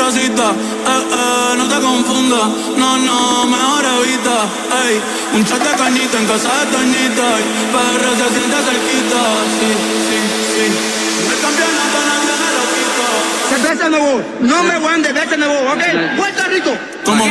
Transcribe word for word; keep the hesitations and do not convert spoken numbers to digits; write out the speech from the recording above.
cita, eh, eh, no te confundas, no, no, mejor evita, ey, un chat de cañita en casa de Toñita, y P R se siente cerquita, sí, sí, sí, el campeonato nadie me lo quita. Cerveza Nuevo, no me guande, vete Nuevo, ok, Puerto Rico. Como